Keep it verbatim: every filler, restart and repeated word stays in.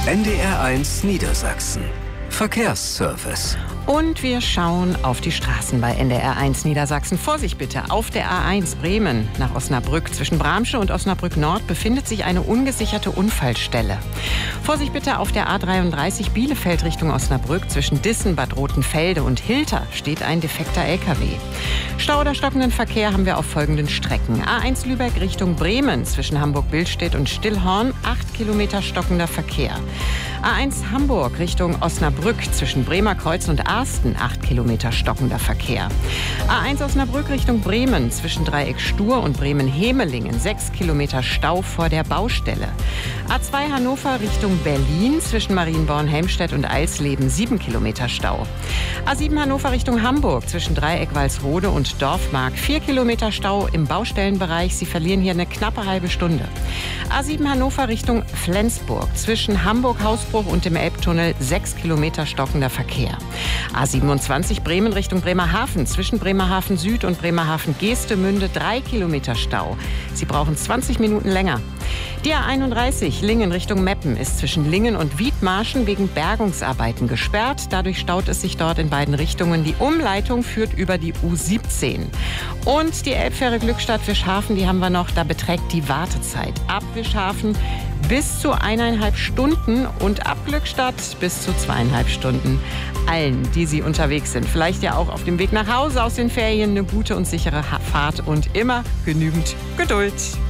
N D R eins Niedersachsen. Verkehrsservice. Und wir schauen auf die Straßen bei N D R eins Niedersachsen. Vorsicht bitte, auf der A eins Bremen nach Osnabrück. Zwischen Bramsche und Osnabrück Nord befindet sich eine ungesicherte Unfallstelle. Vorsicht bitte auf der A dreiunddreißig Bielefeld Richtung Osnabrück. Zwischen Dissen, Bad Rotenfelde und Hilter steht ein defekter L K W. Stau oder stockenden Verkehr haben wir auf folgenden Strecken. A eins Lübeck Richtung Bremen. Zwischen Hamburg-Billstedt und Stillhorn acht Kilometer stockender Verkehr. A eins Hamburg Richtung Osnabrück. Zwischen Bremerkreuz und Arsten acht Kilometer stockender Verkehr. A eins Osnabrück Richtung Bremen. Zwischen Dreieck Stur und Bremen-Hemelingen sechs Kilometer Stau vor der Baustelle. A zwei Hannover Richtung Berlin. Zwischen Marienborn-Helmstedt und Eilsleben sieben Kilometer Stau. A sieben Hannover Richtung Hamburg. Zwischen Dreieck Walsrode und Dorfmark vier Kilometer Stau im Baustellenbereich. Sie verlieren hier eine knappe halbe Stunde. A sieben Hannover Richtung Flensburg. Zwischen Hamburg-Hausbruch und dem Elbtunnel sechs Kilometer stockender Verkehr. A siebenundzwanzig Bremen Richtung Bremerhaven. Zwischen Bremerhaven Süd und Bremerhaven Geestemünde drei Kilometer Stau. Sie brauchen zwanzig Minuten länger. Die A einunddreißig Lingen Richtung Meppen ist zwischen Lingen und Wiedmarschen wegen Bergungsarbeiten gesperrt. Dadurch staut es sich dort in beiden Richtungen. Die Umleitung führt über die U siebzehn. Und die Elbfähre Glückstadt Wischhafen, die haben wir noch. Da beträgt die Wartezeit ab Wischhafen bis zu eineinhalb Stunden und ab Glückstadt bis zu zweieinhalb Stunden. Allen, die Sie unterwegs sind, vielleicht ja auch auf dem Weg nach Hause aus den Ferien, eine gute und sichere Fahrt und immer genügend Geduld.